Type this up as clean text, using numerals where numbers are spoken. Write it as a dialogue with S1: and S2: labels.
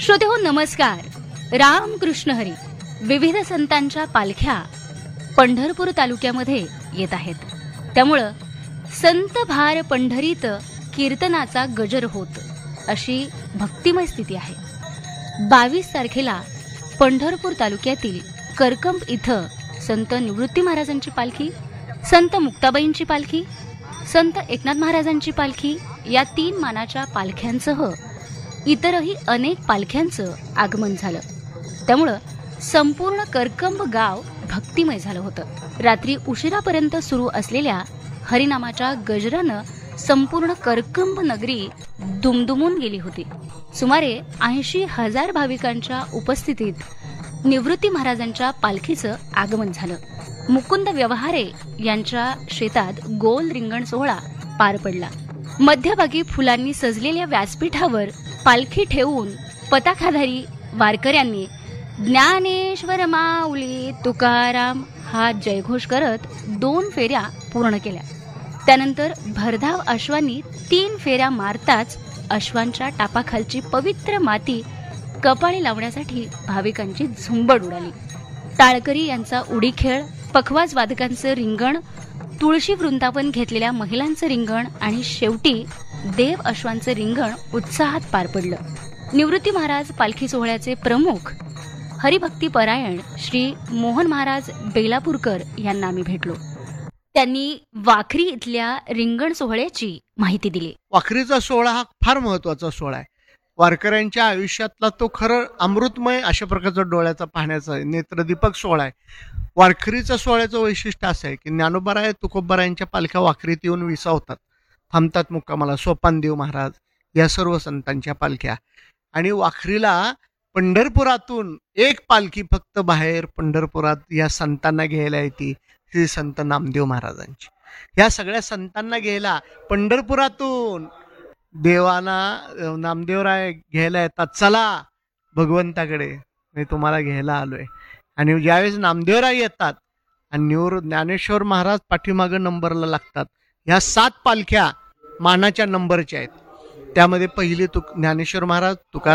S1: श्रोतेहो नमस्कार. रामकृष्ण हरी. विविध संतांच्या पालख्या पंढरपूर तालुक्यामध्ये येत आहेत. त्यामुळं संत भार पंढरीत कीर्तनाचा गजर होत अशी भक्तिमय स्थिती आहे. 22 तारखेला पंढरपूर तालुक्यातील करकंब इथं संत निवृत्ती महाराजांची पालखी, संत मुक्ताबाईंची पालखी, संत एकनाथ महाराजांची पालखी या 3 मानाच्या पालख्यांसह इतरही अनेक पालख्यांचं आगमन झालं. त्यामुळं संपूर्ण करकंब गाव भक्तिमय झालं होतं. रात्री उशिरापर्यंत सुरू असलेल्या हरिनामाच्या गजरानं संपूर्ण करकंब नगरी दुमदुमून गेली होती. सुमारे 80,000 भाविकांच्या उपस्थितीत निवृत्ती महाराजांच्या पालखीचं आगमन झालं. मुकुंद व्यवहारे यांच्या शेतात गोल रिंगण सोहळा पार पडला. मध्यभागी फुलांनी सजलेल्या व्यासपीठावर पालखी ठेवून पताकाधारी वारकऱ्यांनी ज्ञानेश्वर माऊली तुकाराम हा जयघोष करत 2 फेऱ्या पूर्ण केल्या. त्यानंतर भरधाव अश्वांनी 3 फेऱ्या मारताच अश्वांच्या टापाखालची पवित्र माती कपाळी लावण्यासाठी भाविकांची झुंबड उडाली. टाळकरी यांचा उडी खेळ, पखवाज वादकांचं रिंगण, तुळशी वृंदावन घेतलेल्या महिलांचं रिंगण आणि शेवटी देव अश्वांचं रिंगण उत्साहात पार पडलं. निवृत्ती महाराज पालखी सोहळ्याचे प्रमुख हरिभक्तीपरायण श्री मोहन महाराज बेलापूरकर यांना आम्ही भेटलो. त्यांनी वाखरी इथल्या रिंगण सोहळ्याची माहिती दिली.
S2: वाखरीचा सोहळा हा फार महत्वाचा सोहळा आहे. वारकऱ्यांच्या आयुष्यातला तो खरं अमृतमय अशा प्रकारचा डोळ्याचा पाहण्याचा नेत्रदीपक सोहळा आहे. वारकरीचा सोहळ्याचं वैशिष्ट्य असं आहे की ज्ञानोबाराय तुकोबारायांच्या पालख्या वाखरीत येऊन विसावतात, थांबतात मुक्कामाला. सोपानदेव महाराज या सर्व संतांच्या पालख्या. आणि वाखरीला पंढरपुरातून एक पालखी फक्त बाहेर पंढरपुरात या संतांना घ्यायला येते, श्री संत नामदेव महाराजांची. या सगळ्या संतांना घ्यायला पंढरपुरातून देवाना नामदेवराय घ्यायला येतात. चला भगवंताकडे, मी तुम्हाला घ्यायला आलोय. आणि ज्यावेळेस नामदेवराय येतात आणि ज्ञानेश्वर महाराज पाठीमागं नंबरला लागतात. ह्या 7 पालख्या मानाच्या नंबरच्या आहेत. त्यामध्ये पहिली ज्ञानेश्वर महाराज, तुकाराम